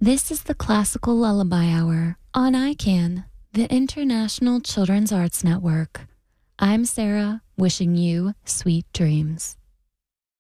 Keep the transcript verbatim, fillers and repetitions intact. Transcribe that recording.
This is the Classical Lullaby Hour on I CAN, the International Children's Arts Network. I'm Sarah, wishing you sweet dreams.